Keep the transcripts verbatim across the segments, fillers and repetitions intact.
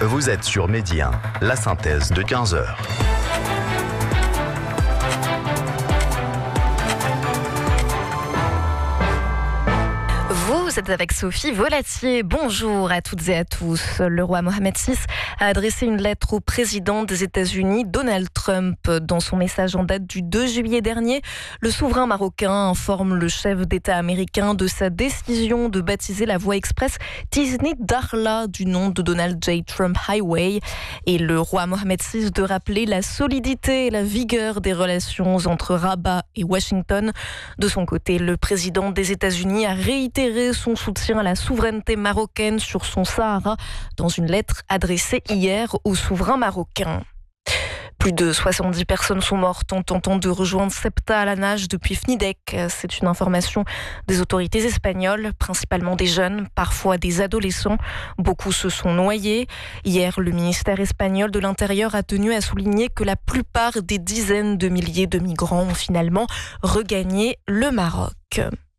Vous êtes sur Midi un, la synthèse de quinze heures. Vous êtes avec Sophie Volatier. Bonjour à toutes et à tous. Le roi Mohammed six a adressé une lettre au président des États-Unis, Donald Trump. Dans son message en date du deux juillet dernier, le souverain marocain informe le chef d'État américain de sa décision de baptiser la voie express Tisnit Dakhla du nom de Donald J. Trump Highway. Et le roi Mohammed six de rappeler la solidité et la vigueur des relations entre Rabat et Washington. De son côté, le président des États-Unis a réitéré son soutien à la souveraineté marocaine sur son Sahara dans une lettre adressée hier au souverain marocain. Plus de soixante-dix personnes sont mortes en tentant de rejoindre Ceuta à la nage depuis Fnidek. C'est une information des autorités espagnoles, principalement des jeunes, parfois des adolescents. Beaucoup se sont noyés. Hier, le ministère espagnol de l'Intérieur a tenu à souligner que la plupart des dizaines de milliers de migrants ont finalement regagné le Maroc.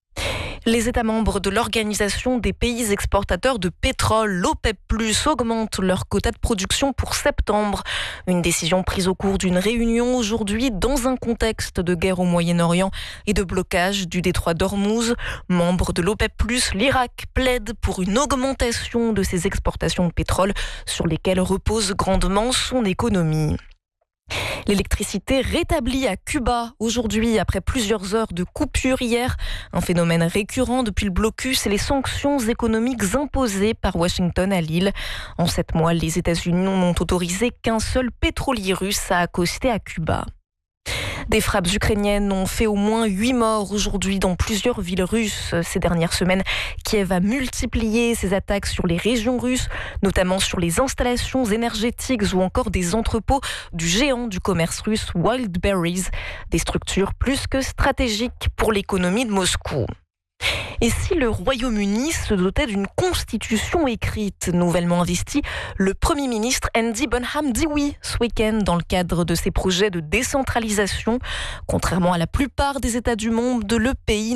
Les États membres de l'Organisation des pays exportateurs de pétrole, l'OPEP plus, augmentent leur quota de production pour septembre. Une décision prise au cours d'une réunion aujourd'hui dans un contexte de guerre au Moyen-Orient et de blocage du détroit d'Ormuz. Membre de l'OPEP plus, l'Irak plaide pour une augmentation de ses exportations de pétrole sur lesquelles repose grandement son économie. L'électricité rétablie à Cuba aujourd'hui après plusieurs heures de coupure hier. Un phénomène récurrent depuis le blocus et les sanctions économiques imposées par Washington à l'île. En sept mois, les États-Unis n'ont autorisé qu'un seul pétrolier russe à accoster à Cuba. Des frappes ukrainiennes ont fait au moins huit morts aujourd'hui dans plusieurs villes russes. Ces dernières semaines, Kiev a multiplié ses attaques sur les régions russes, notamment sur les installations énergétiques ou encore des entrepôts du géant du commerce russe Wildberries, des structures plus que stratégiques pour l'économie de Moscou. Et si le Royaume-Uni se dotait d'une constitution écrite nouvellement investie, le Premier ministre Andy Bonham dit oui ce week-end dans le cadre de ses projets de décentralisation. Contrairement à la plupart des États du monde, le pays